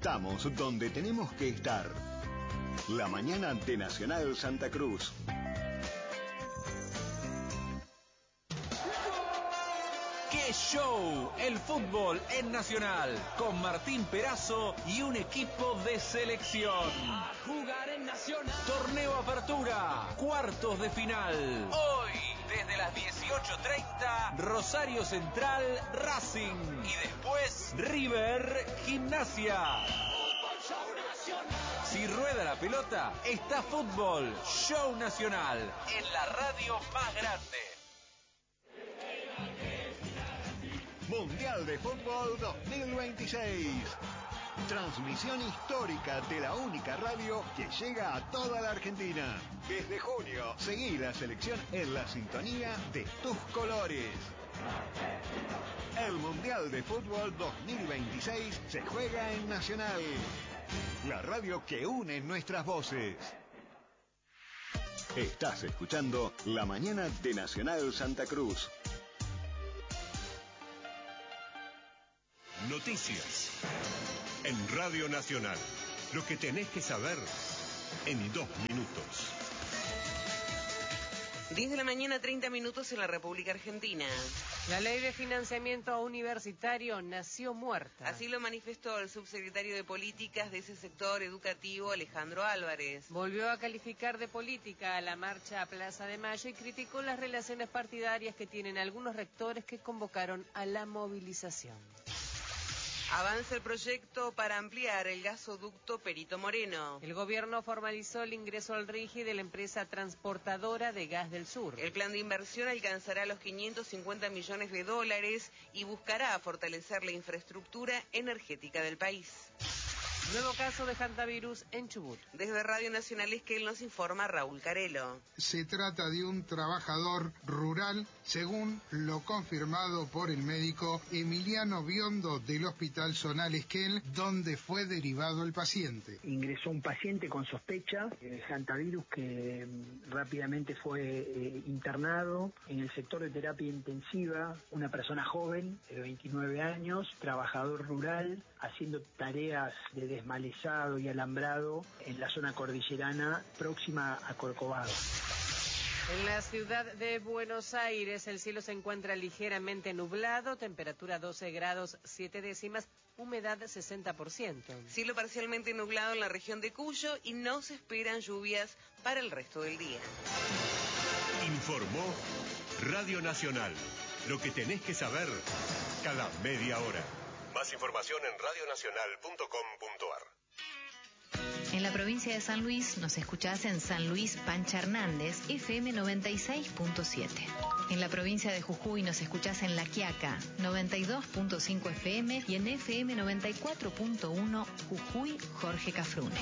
Estamos donde tenemos que estar. La mañana de Nacional Santa Cruz. ¡Qué show! El fútbol en Nacional, con Martín Perazo y un equipo de selección. Jugar en Nacional. Torneo Apertura, cuartos de final. Hoy, desde las 18:30, Rosario Central, Racing. Y después, River, Gimnasia. Si rueda la pelota, está fútbol. Show Nacional, en la radio más grande. Mundial de Fútbol 2026. Transmisión histórica de la única radio que llega a toda la Argentina. Desde junio, seguí la selección en la sintonía de tus colores. El Mundial de Fútbol 2026 se juega en Nacional. La radio que une nuestras voces. Estás escuchando La Mañana de Nacional Santa Cruz. Noticias en Radio Nacional. Lo que tenés que saber en 2 minutos. 10 de la mañana, 30 minutos en la República Argentina. La ley de financiamiento universitario nació muerta. Así lo manifestó el subsecretario de Políticas de ese sector educativo, Alejandro Álvarez. Volvió a calificar de política a la marcha a Plaza de Mayo y criticó las relaciones partidarias que tienen algunos rectores que convocaron a la movilización. Avanza el proyecto para ampliar el gasoducto Perito Moreno. El gobierno formalizó el ingreso al RIGI de la empresa transportadora de gas del sur. El plan de inversión alcanzará los 550 millones de dólares y buscará fortalecer la infraestructura energética del país. Nuevo caso de hantavirus en Chubut. Desde Radio Nacional Esquel nos informa Raúl Carelo. Se trata de un trabajador rural, según lo confirmado por el médico Emiliano Biondo del Hospital Zonal Esquel, donde fue derivado el paciente. Ingresó un paciente con sospecha de hantavirus que rápidamente fue internado en el sector de terapia intensiva, una persona joven de 29 años, trabajador rural, haciendo tareas de desmalezado y alambrado en la zona cordillerana próxima a Corcovado. En la ciudad de Buenos Aires el cielo se encuentra ligeramente nublado, temperatura 12 grados 7 décimas, humedad 60%. Cielo parcialmente nublado en la región de Cuyo y no se esperan lluvias para el resto del día. Informó Radio Nacional. Lo que tenés que saber cada media hora. Más información en radionacional.com.ar. En la provincia de San Luis nos escuchás en San Luis Pancha Hernández, FM 96.7. En la provincia de Jujuy nos escuchás en La Quiaca, 92.5 FM y en FM 94.1 Jujuy Jorge Cafrune.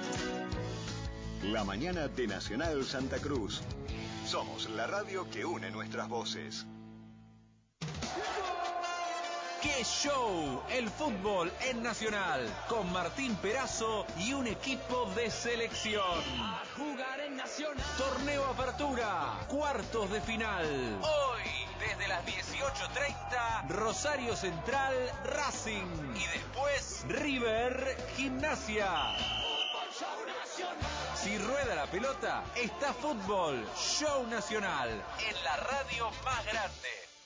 La mañana de Nacional Santa Cruz. Somos la radio que une nuestras voces. ¡Qué show! El fútbol en Nacional, con Martín Perazo y un equipo de selección. Jugar en Nacional. Torneo Apertura, cuartos de final. Hoy, desde las 18:30, Rosario Central, Racing. Y después, River, Gimnasia. Si rueda la pelota, está fútbol. Show Nacional, en la radio más grande.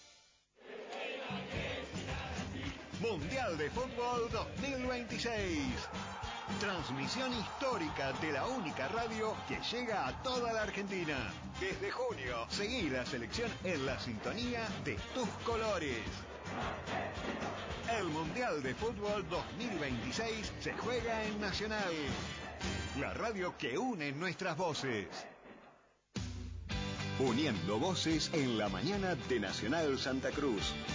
Mundial de Fútbol 2026. Transmisión histórica de la única radio que llega a toda la Argentina. Desde junio, seguí la selección en la sintonía de tus colores. El Mundial de Fútbol 2026 se juega en Nacional. La radio que une nuestras voces. Uniendo voces en la mañana de Nacional Santa Cruz.